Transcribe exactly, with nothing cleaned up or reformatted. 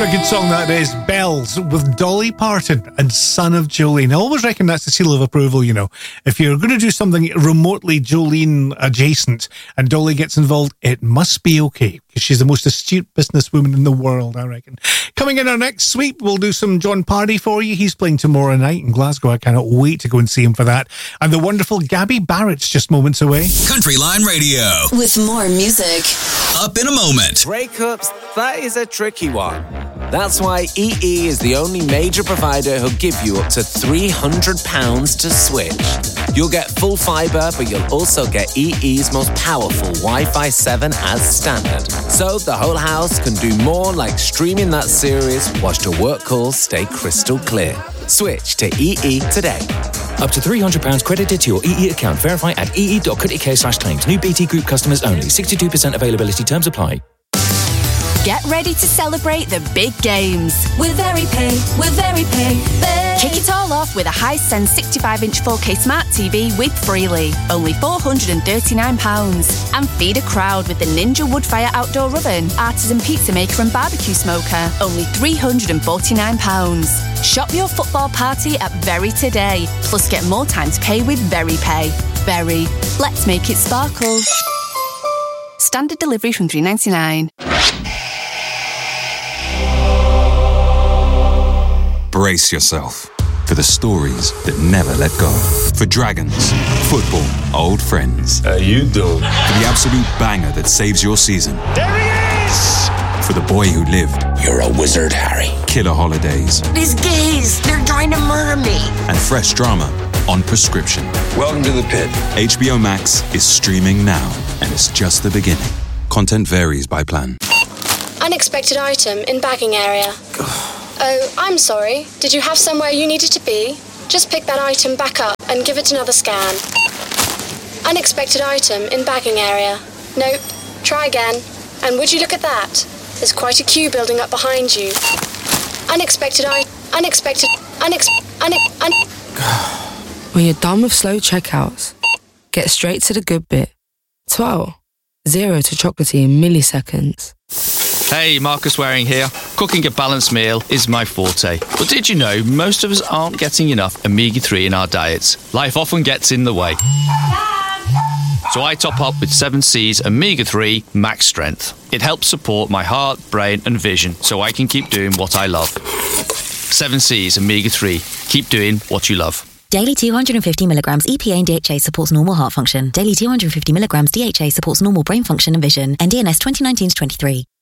a good song that is. Bells with Dolly Parton and Son of Jolene. I always reckon that's the seal of approval, you know. If you're going to do something remotely Jolene adjacent and Dolly gets involved, it must be okay, because she's the most astute businesswoman in the world, I reckon. Coming in our next sweep, we'll do some John Pardy for you. He's playing tomorrow night in Glasgow. I cannot wait to go and see him for that. And the wonderful Gabby Barrett's just moments away. Country Line Radio. With more music. Up in a moment. Breakups, that is a tricky one. That's why E E is the only major provider who'll give you up to three hundred pounds to switch. You'll get full fibre, but you'll also get E E's most powerful Wi-Fi seven as standard. So the whole house can do more, like streaming that series whilst your work calls stay crystal clear. Switch to E E today. Up to three hundred pounds credited to your E E account. Verify at ee.co.uk slash claims. New B T Group customers only. sixty-two percent availability. Terms apply. Get ready to celebrate the big games. With VeryPay, with VeryPay, Pay. Kick it all off with a Hisense sixty-five inch four K Smart T V with Freely, only four hundred thirty-nine pounds. And feed a crowd with the Ninja Woodfire Outdoor Oven, Artisan Pizza Maker and Barbecue Smoker, only three hundred forty-nine pounds. Shop your football party at Very today, plus get more time to pay with VeryPay. Very, let's make it sparkle. Standard delivery from three ninety-nine. Brace yourself for the stories that never let go. For dragons, football, old friends. How you doing? For the absolute banger that saves your season. There he is! For the boy who lived. You're a wizard, Harry. Killer holidays. These gays, they're trying to murder me. And fresh drama on prescription. Welcome to the pit. H B O Max is streaming now, and it's just the beginning. Content varies by plan. Unexpected item in bagging area. Oh, I'm sorry. Did you have somewhere you needed to be? Just pick that item back up and give it another scan. Unexpected item in bagging area. Nope. Try again. And would you look at that? There's quite a queue building up behind you. Unexpected I... Unexpected... Unex... Unex... Un... When you're done with slow checkouts, get straight to the good bit. twelve. Zero to chocolatey in milliseconds. Hey, Marcus Waring here. Cooking a balanced meal is my forte. But did you know most of us aren't getting enough omega three in our diets? Life often gets in the way. So I top up with seven C's omega three Max Strength. It helps support my heart, brain and vision so I can keep doing what I love. seven C's omega three. Keep doing what you love. Daily two hundred fifty milligrams E P A and D H A supports normal heart function. Daily two hundred fifty milligrams D H A supports normal brain function and vision. N D N S twenty nineteen to twenty-three.